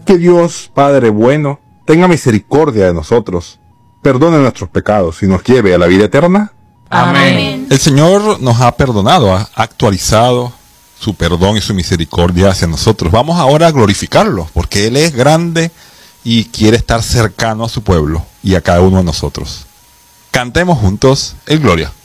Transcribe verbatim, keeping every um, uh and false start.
Que Dios, Padre bueno, tenga misericordia de nosotros, perdone nuestros pecados y nos lleve a la vida eterna. Amén. El Señor nos ha perdonado, ha actualizado su perdón y su misericordia hacia nosotros. Vamos ahora a glorificarlo, porque Él es grande y quiere estar cercano a su pueblo y a cada uno de nosotros. Cantemos juntos el Gloria.